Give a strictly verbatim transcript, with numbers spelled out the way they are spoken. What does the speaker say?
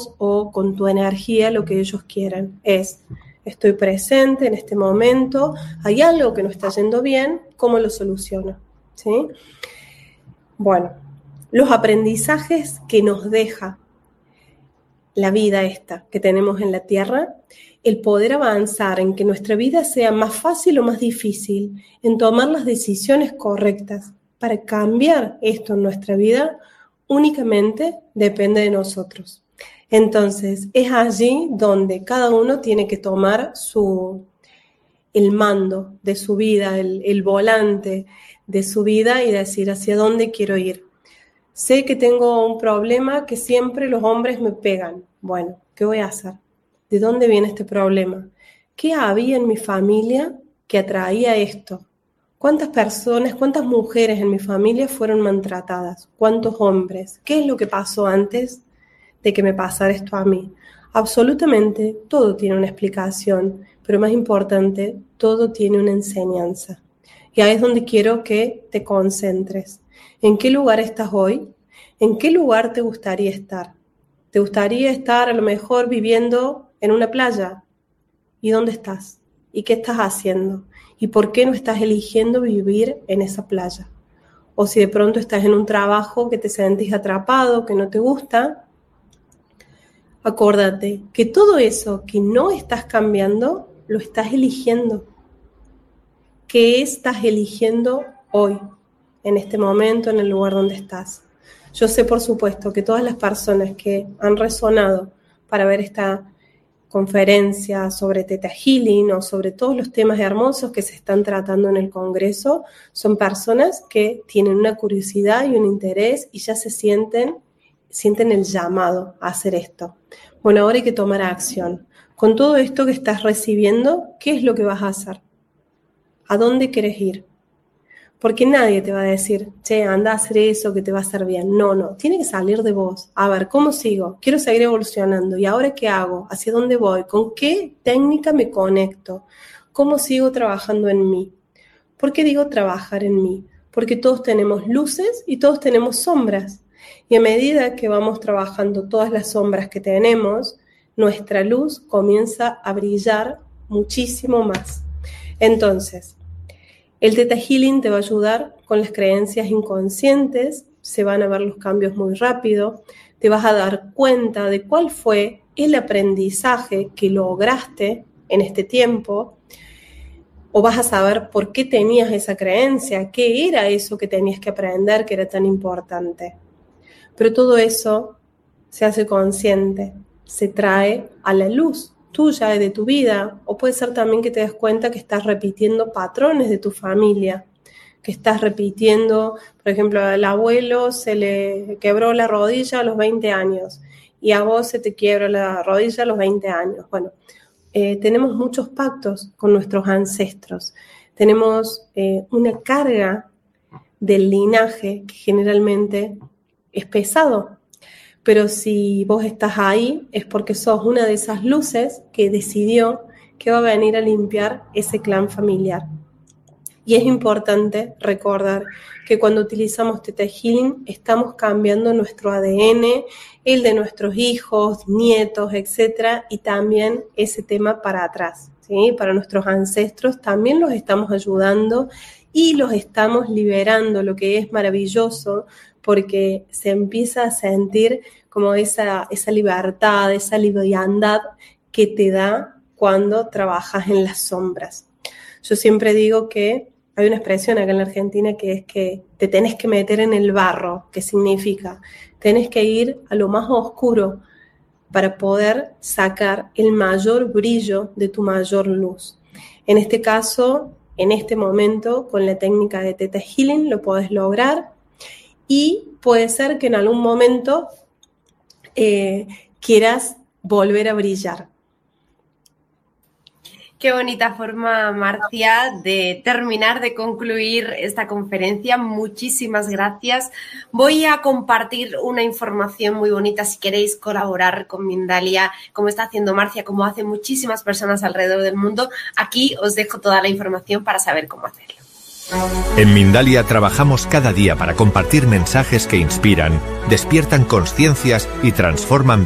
o con tu energía lo que ellos quieren. Es, estoy presente en este momento, hay algo que no está yendo bien, ¿cómo lo soluciono? ¿Sí? Bueno, los aprendizajes que nos deja la vida esta que tenemos en la Tierra, el poder avanzar en que nuestra vida sea más fácil o más difícil, en tomar las decisiones correctas para cambiar esto en nuestra vida, únicamente depende de nosotros. Entonces, es allí donde cada uno tiene que tomar su, el mando de su vida, el, el volante de su vida y decir hacia dónde quiero ir. Sé que tengo un problema que siempre los hombres me pegan. Bueno, ¿qué voy a hacer? ¿De dónde viene este problema? ¿Qué había en mi familia que atraía esto? ¿Cuántas personas, cuántas mujeres en mi familia fueron maltratadas? ¿Cuántos hombres? ¿Qué es lo que pasó antes de que me pasara esto a mí? Absolutamente todo tiene una explicación, pero más importante, todo tiene una enseñanza. Y ahí es donde quiero que te concentres. ¿En qué lugar estás hoy? ¿En qué lugar te gustaría estar? ¿Te gustaría estar a lo mejor viviendo en una playa? ¿Y dónde estás? ¿Y qué estás haciendo? ¿Y por qué no estás eligiendo vivir en esa playa? O si de pronto estás en un trabajo que te sentís atrapado, que no te gusta, acuérdate que todo eso que no estás cambiando, lo estás eligiendo. ¿Qué estás eligiendo hoy, en este momento, en el lugar donde estás? Yo sé, por supuesto, que todas las personas que han resonado para ver esta conferencia sobre Theta Healing o sobre todos los temas hermosos que se están tratando en el Congreso, son personas que tienen una curiosidad y un interés y ya se sienten, sienten el llamado a hacer esto. Bueno, ahora hay que tomar acción. Con todo esto que estás recibiendo, ¿qué es lo que vas a hacer? ¿A dónde quieres ir? Porque nadie te va a decir, che, anda a hacer eso que te va a hacer bien. No, no, tiene que salir de vos. A ver, ¿cómo sigo? Quiero seguir evolucionando. ¿Y ahora qué hago? ¿Hacia dónde voy? ¿Con qué técnica me conecto? ¿Cómo sigo trabajando en mí? ¿Por qué digo trabajar en mí? Porque todos tenemos luces y todos tenemos sombras. Y a medida que vamos trabajando todas las sombras que tenemos, nuestra luz comienza a brillar muchísimo más. Entonces, el Theta Healing te va a ayudar con las creencias inconscientes, se van a ver los cambios muy rápido, te vas a dar cuenta de cuál fue el aprendizaje que lograste en este tiempo, o vas a saber por qué tenías esa creencia, qué era eso que tenías que aprender que era tan importante. Pero todo eso se hace consciente, se trae a la luz tuya, de tu vida, o puede ser también que te des cuenta que estás repitiendo patrones de tu familia, que estás repitiendo, por ejemplo, al abuelo se le quebró la rodilla a los veinte años y a vos se te quiebra la rodilla a los veinte años. Bueno, eh, tenemos muchos pactos con nuestros ancestros, tenemos eh, una carga del linaje que generalmente es pesado. Pero si vos estás ahí es porque sos una de esas luces que decidió que va a venir a limpiar ese clan familiar. Y es importante recordar que cuando utilizamos Theta Healing estamos cambiando nuestro A D N, el de nuestros hijos, nietos, etcétera, y también ese tema para atrás, ¿sí? Para nuestros ancestros también los estamos ayudando y los estamos liberando, lo que es maravilloso, porque se empieza a sentir como esa, esa libertad, esa liviandad que te da cuando trabajas en las sombras. Yo siempre digo que hay una expresión acá en la Argentina que es que te tenés que meter en el barro, que significa tenés que ir a lo más oscuro para poder sacar el mayor brillo de tu mayor luz. En este caso, en este momento, con la técnica de Theta Healing lo podés lograr. Y puede ser que en algún momento eh, quieras volver a brillar. Qué bonita forma, Marcia, de terminar, de concluir esta conferencia. Muchísimas gracias. Voy a compartir una información muy bonita si queréis colaborar con Mindalia, como está haciendo Marcia, como hacen muchísimas personas alrededor del mundo. Aquí os dejo toda la información para saber cómo hacerlo. En Mindalia trabajamos cada día para compartir mensajes que inspiran, despiertan conciencias y transforman